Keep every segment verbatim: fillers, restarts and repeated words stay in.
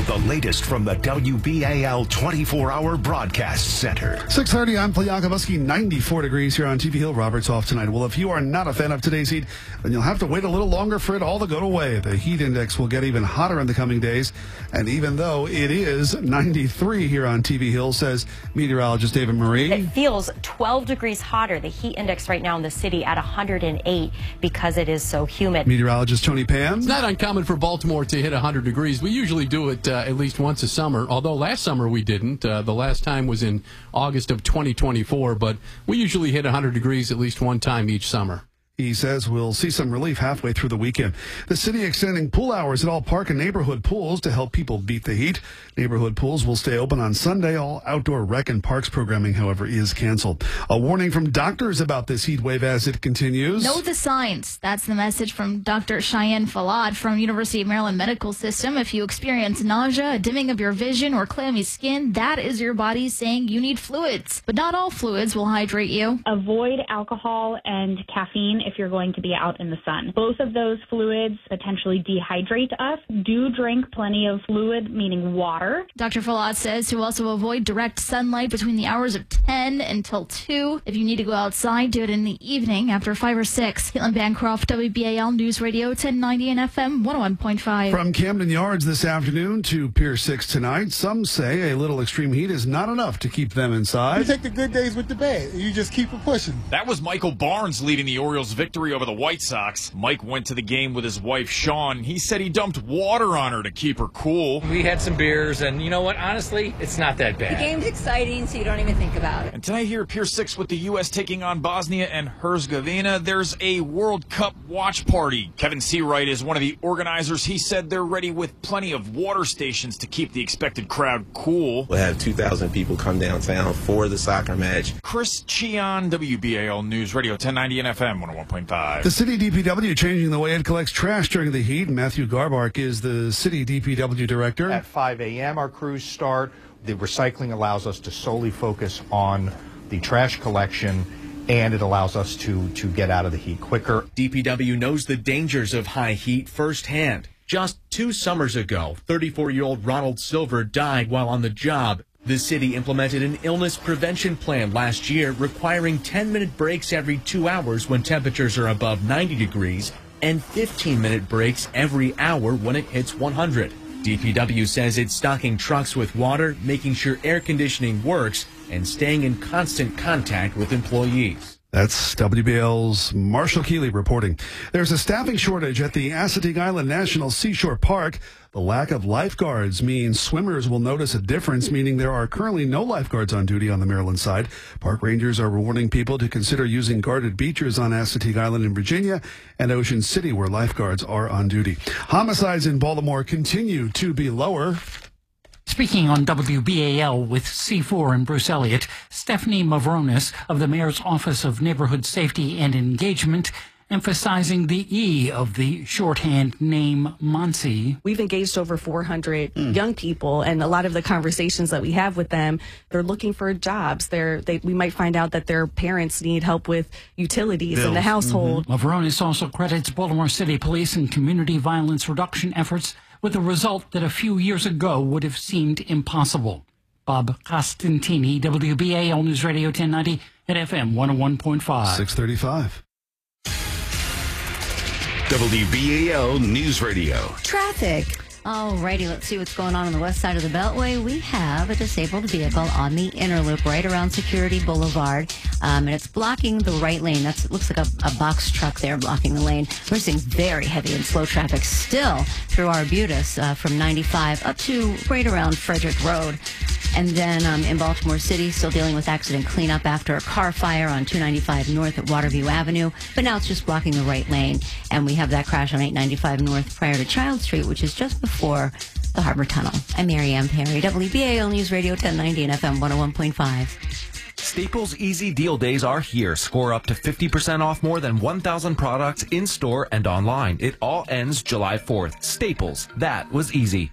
the latest from the W B A L twenty-four hour Broadcast Center. six thirty, I'm Paul Yakubowski, ninety-four degrees here on T V Hill. Robert's off tonight. Well, if you are not a fan of today's heat, then you'll have to wait a little longer for it all to go away. The heat index will get even hotter in the coming days. And even though it is ninety-three here on T V Hill, says meteorologist David Marie, it feels twelve degrees hotter. The heat index right now in the city at one hundred eight because it is so humid. Meteorologist Tony Pan. It's not uncommon for Baltimore to hit one hundred degrees. We usually do it uh, at least once a summer, although last summer we didn't. Uh, the last time was in August of twenty twenty-four, but we usually hit one hundred degrees at least one time each summer. He says we'll see some relief halfway through the weekend. The city extending pool hours at all park and neighborhood pools to help people beat the heat. Neighborhood pools will stay open on Sunday. All outdoor rec and parks programming, however, is canceled. A warning from doctors about this heat wave as it continues. Know the signs. That's the message from Doctor Cheyenne Falad from University of Maryland Medical System. If you experience nausea, a dimming of your vision, or clammy skin, that is your body saying you need fluids. But not all fluids will hydrate you. Avoid alcohol and caffeine if you're going to be out in the sun. Both of those fluids potentially dehydrate us. Do drink plenty of fluid, meaning water. Doctor Falad says to also avoid direct sunlight between the hours of ten until two. If you need to go outside, do it in the evening after five or six. Caitlin Bancroft, W B A L News Radio ten ninety and F M one oh one point five. From Camden Yards this afternoon to Pier six tonight, some say a little extreme heat is not enough to keep them inside. You take the good days with the bad. You just keep it pushing. That was Michael Barnes leading the Orioles' victory over the White Sox. Mike went to the game with his wife, Sean. He said he dumped water on her to keep her cool. We had some beers, and you know what? Honestly, it's not that bad. The game's exciting, so you don't even think about it. And tonight here at Pier six with the U S taking on Bosnia and Herzegovina, there's a World Cup watch party. Kevin Seawright is one of the organizers. He said they're ready with plenty of water stations to keep the expected crowd cool. We'll have two thousand people come downtown for the soccer match. Chris Cheon, W B A L News Radio ten ninety and F M one oh one point five. The city D P W changing the way it collects trash during the heat. Matthew Garbark is the city D P W director. At five a.m. our crews start. The recycling allows us to solely focus on the trash collection, and it allows us to, to get out of the heat quicker. D P W knows the dangers of high heat firsthand. Just two summers ago, thirty-four-year-old Ronald Silver died while on the job. The city implemented an illness prevention plan last year requiring ten-minute breaks every two hours when temperatures are above ninety degrees and fifteen-minute breaks every hour when it hits one hundred. D P W says it's stocking trucks with water, making sure air conditioning works, and staying in constant contact with employees. That's W B L's Marshall Keeley reporting. There's a staffing shortage at the Assateague Island National Seashore Park. The lack of lifeguards means swimmers will notice a difference, meaning there are currently no lifeguards on duty on the Maryland side. Park rangers are warning people to consider using guarded beaches on Assateague Island in Virginia and Ocean City, where lifeguards are on duty. Homicides in Baltimore continue to be lower. Speaking on W B A L with C four and Bruce Elliott, Stephanie Mavronis of the Mayor's Office of Neighborhood Safety and Engagement, emphasizing the E of the shorthand name Monsi. We've engaged over four hundred mm. young people, and a lot of the conversations that we have with them, they're looking for jobs. They're, they, we might find out that their parents need help with utilities Bills. in the household. Mm-hmm. Mavronis also credits Baltimore City Police and community violence reduction efforts with a result that a few years ago would have seemed impossible. Bob Costantini, W B A L News Radio ten ninety at F M one oh one point five. six thirty-five. W B A L News Radio. Traffic. All righty, let's see what's going on on the west side of the Beltway. We have a disabled vehicle on the inner loop right around Security Boulevard, um, and it's blocking the right lane. That's, it looks like a, a box truck there blocking the lane. We're seeing very heavy and slow traffic still through Arbutus uh, from ninety-five up to right around Frederick Road. And then um, in Baltimore City, still dealing with accident cleanup after a car fire on two ninety-five North at Waterview Avenue. But now it's just blocking the right lane. And we have that crash on eight ninety-five North prior to Child Street, which is just before the Harbor Tunnel. I'm Mary Ann Perry, W B A L News Radio ten ninety and F M one oh one point five. Staples Easy Deal Days are here. Score up to fifty percent off more than one thousand products in-store and online. It all ends July fourth. Staples. That was easy.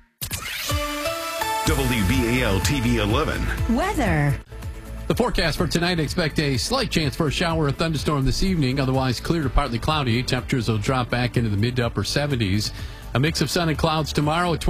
W B A L T V eleven. Weather. The forecast for tonight, expect a slight chance for a shower or thunderstorm this evening. Otherwise, clear to partly cloudy. Temperatures will drop back into the mid to upper seventies. A mix of sun and clouds tomorrow.